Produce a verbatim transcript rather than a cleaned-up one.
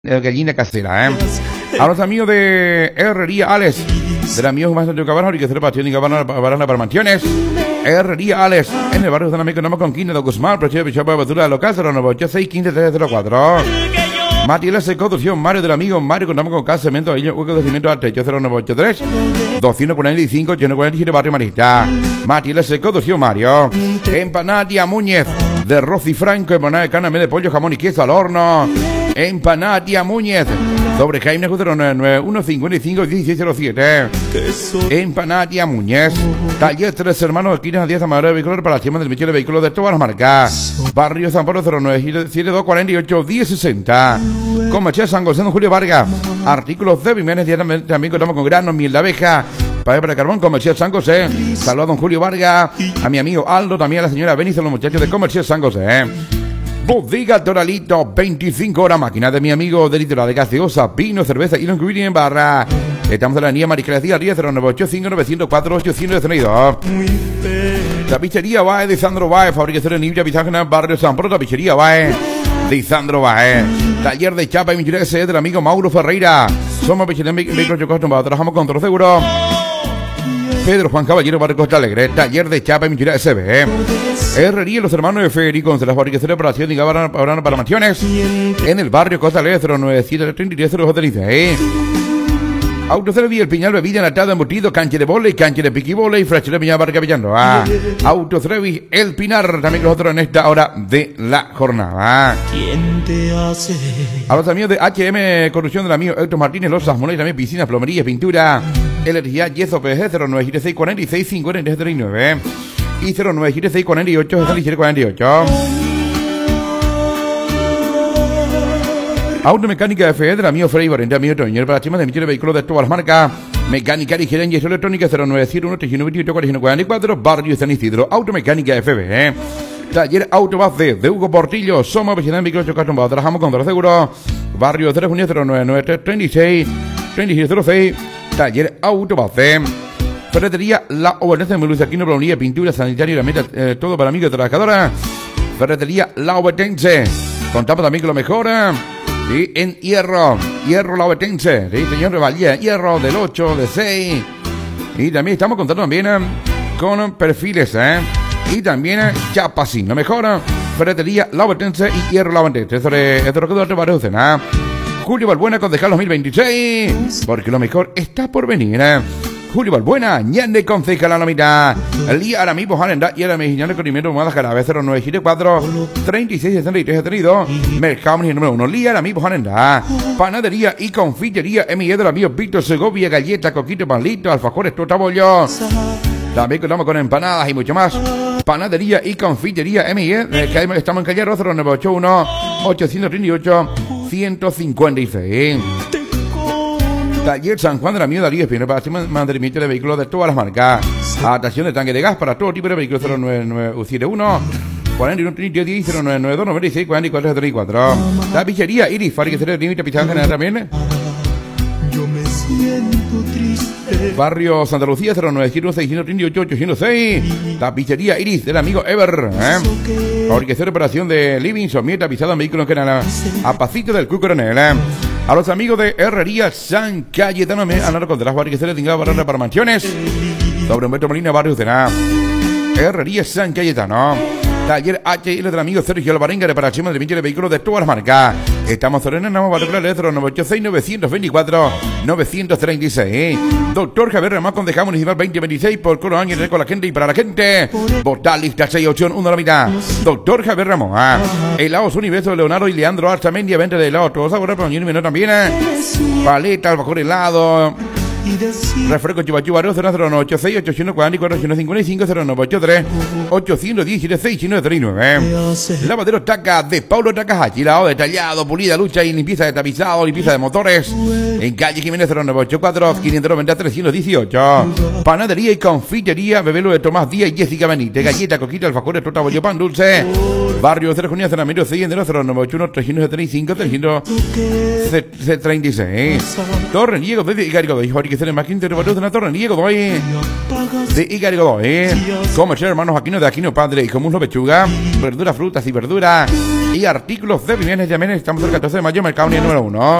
gallina casera, ¿eh? A los amigos de Herrería Alex, de la mío más de Cabarro y que se le pasión y Cabarro para mansiones. Herrería Alex, en el barrio de San Américo, con Quino de Guzmán, precio de Pichapa, Batura, local cero nueve ocho seis uno cinco tres cero cuatro. Materiales de construcción, Mario del amigo Mario, contamos con casa, cemento, hueco de cimiento al techo cero nueve ocho tres doscientos cuarenta y cinco ochocientos cuarenta y siete Barrio Marista. Materiales de construcción, Mario. Empanadia Muñez, de Rosy Franco, empanada de carne de pollo, jamón y queso al horno. Empanadia Muñez, sobre Jaime cero nueve nueve uno cincuenta y cinco dieciséis cero siete. Empanadia Muñez, taller Tres Hermanos, esquina diez Amadora de Vehículos, para la cima del bicho de vehículos de todas las marcas. Barrio San Pablo cero nueve siete dos cuarenta y ocho diez sesenta. Comercial San Gonzalo Julio Vargas, artículos de Jiménez, también contamos con granos, miel de abeja, papel para carbón, Comercial San José. Saludos a don Julio Vargas, a mi amigo Aldo, también a la señora Benicio, a los muchachos de Comercial San José. Bodega Toralito, veinticinco horas, máquina de mi amigo de litoral de gaseosa, vino, cerveza y no incluir en barra. Estamos en la línea Mariscales Díaz cero nueve ocho cinco nueve cero cuatro ocho cero dos. La pizzería Bae de Sandro Bae, fabricación de Nibia, Pizágena, barrio San Pedro, la pizzería Bae de Sandro Bae. Taller de chapa y pintura S del amigo Mauro Ferreira. Somos pizzería en vehículos acostumbrados, trabajamos con todo seguro. Pedro Juan Caballero, barrio Costa Alegre, taller de chapa y pintura S B. Herrería Los Hermanos de Federico, de las fabricaciones de operación y Gabarana para mansiones, en el barrio Costa Alegre cero nueve siete tres tres cero dos dieciséis. Autoservi El Piñal, bebida enlatada, embutido, cancha de vóley, cancha de piquivóley, fracción de Piñal, Barca Villanoa. Autoservi El Pinar, también nosotros en esta hora de la jornada. ¿Quién te hace? A los amigos de H M Corrupción del amigo Héctor Martínez, Los Asmones, también piscinas, plomería, pintura, electricidad, yeso, P G cero nueve siete seis cuarenta y seis cincuenta y tres nueve y cero nueve siete seis cuarenta y ocho sesenta y siete cuarenta y ocho. Automecánica F E del amigo Frey Barrenta, amigo Toñero, para chimas de emitir de vehículos de todas las marcas. Mecánica ligera en yeso electrónica cero nueve siete uno tres nueve ocho cuatro cuatro cuatro, Barrio San Isidro. Automecánica F B, ¿eh? Taller Autobase de Hugo Portillo. Somos profesionales en vehículos acostumbrados, trabajamos con todo seguro. Barrio tres Junio cero nueve nueve tres treinta y seis treinta y seis cero seis. Taller Autobase. Ferretería La Obetense, Meluz, Aquino, Blonía, pintura, sanitaria, la meta, eh, todo para amigos de trabajadoras. Ferretería La Obetense. Contamos también con lo mejor, eh, sí, en hierro, hierro La Obetense, sí, señor Revalía, hierro del ocho, de seis. Y también estamos contando también eh, con perfiles, eh, y también eh, chapasín, lo mejor, eh, Ferretería La Obetense y hierro La Obetense. Eso es lo que te parece, ¿no? Julio Balbuena, concejal dos mil veintiséis, porque lo mejor está por venir, eh. Julio Balbuena, ñande concejal la mitad. El día ahora mismo, Jalenda, y ahora me dijeron con primero más jarabe cero nueve siete cuatro treinta y seis sesenta y tres setenta y dos. Mercado número uno, Lía ahora mismo, Jalenda. Panadería y confitería M I E del amigo Víctor Segovia, galleta, coquito, panlito, alfajores, torta, bollo. También contamos con empanadas y mucho más. Panadería y confitería M I E, eh, estamos en calle cero nueve ocho uno ocho tres ocho uno cinco seis. Taller San Juan de la Mía Darío Espino, para mantenimiento de vehículos de todas las marcas. Adaptación de tanque de gas para todo tipo de vehículos. Cero nueve nueve siete uno cuarenta y uno treinta y diez cero nueve nueve dos noventa y seis cuarenta y cuatro setenta y cuatro. La pizzería Iris, fabricación de límite pizza general también. Yo me siento triste. Barrio Santa Lucía cero nueve siete uno seis uno tres ocho ocho cero seis. La pizzería Iris del amigo Ever, ¿eh? Fabricación de operación de living, somieta, pisada en vehículos que nada. A pasito del Cuy Coronel, ¿eh? A los amigos de Herrería San Cayetano, me han con de las fabricaciones de barra para mansiones. Sobre Humberto Molina, Barrio Cená. Herrería San Cayetano. Taller H L del amigo Sergio Alvarenga, de para chima de de vehículos de todas las marcas. Estamos en el nuevo barrio cero nueve ocho seis nueve dos cuatro nueve tres seis. Doctor Javier Ramón, concejal municipal veinte veintiséis, por coro años con la gente y para la gente. Votar lista seis opción uno a la mitad. Doctor Javier Ramón, ah. Helados Universo de Leonardo y Leandro Arzamendi, venta de helados, todos sabores para un menor también. Eh. Paleta, alfajor helado. Refresco Chivachuba cero nueve ocho seis ocho uno cuatro cuatro cinco cinco cero nueve ocho tres ocho uno cero seis nueve tres nueve. Lavadero Taca de Paulo Takahashi, lavado detallado, pulida, lucha y limpieza de tapizado, limpieza de motores. En calle Jiménez cero nueve ocho cuatro cinco nueve cero tres uno ocho. Panadería y confitería Bebelo de Tomás Díaz y Jessica Benítez. Galleta, coquita, alfajores, torta, bollo, pan dulce. Barrio cero Junio, Cenamento seis cero nueve ocho uno tres uno siete cinco tres uno treinta y seis. Torreniego desde Igarigo de que se le más quinto de la Torreniego doy de Igarigo doy. Comercial hermanos Aquino de Aquino Padre y Comuslo Pechuga, verduras, frutas y verduras. y artículos de bienes de amenes. Estamos el catorce de mayo, mercado ni el número uno.